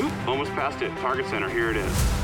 Oop, almost passed it. Target center, here it is.